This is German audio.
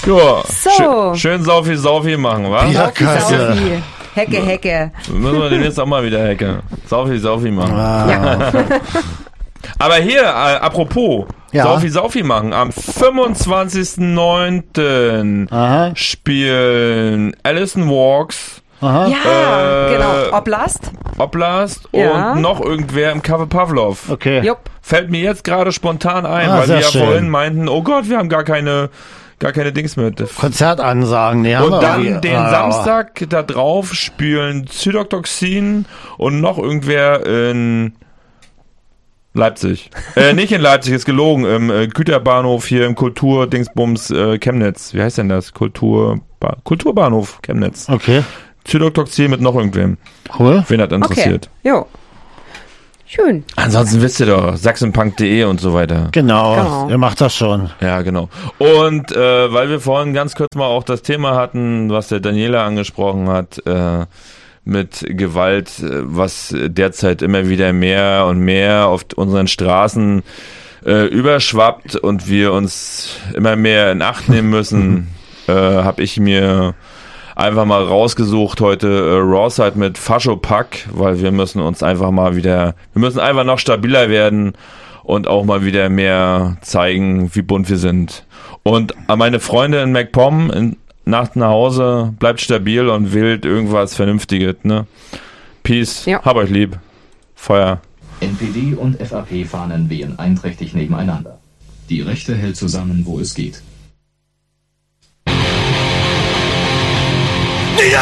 Ja, So. schön Saufi machen, wa? Bierkasse. Saufi. Hecke. Müssen wir demnächst auch mal wieder hacken. Saufi machen. Ah. Aber hier, apropos, Ja. Saufi machen. Am 25.09. Aha. spielen Alison Walks, Aha. Ja, genau. Oblast Ja. und noch irgendwer im Café Pavlov. Okay. Jupp. Fällt mir jetzt gerade spontan ein, Ah, weil sehr wir ja schön. vorhin meinten, oh Gott, wir haben gar keine Dings mit. Konzertansagen. Nee, haben wir Und dann irgendwie. den Ah, Samstag da drauf spielen Zytoxin und noch irgendwer in Leipzig. Nicht in Leipzig, ist gelogen. Im Güterbahnhof hier im Kultur-Dingsbums Chemnitz. Wie heißt denn das? Kulturbahnhof Chemnitz. Okay. Zytoxin mit noch irgendwem. Cool. Wen hat interessiert? Okay. Jo. Schön. Ansonsten wisst ihr doch, sachsenpunk.de und so weiter. Genau. Ihr macht das schon. Ja, genau. Und weil wir vorhin ganz kurz mal auch das Thema hatten, was der Daniela angesprochen hat, mit Gewalt, was derzeit immer wieder mehr und mehr auf unseren Straßen überschwappt und wir uns immer mehr in Acht nehmen müssen, habe ich mir einfach mal rausgesucht heute Rawside mit Faschopack, weil wir müssen uns einfach mal wieder, wir müssen einfach noch stabiler werden und auch mal wieder mehr zeigen, wie bunt wir sind. Und an meine Freunde in MacPom, Nacht nach Hause, bleibt stabil und wählt irgendwas Vernünftiges, ne? Peace, Ja. hab euch lieb. Feuer. NPD und FAP-Fahnen wehen einträchtig nebeneinander. Die Rechte hält zusammen, wo es geht.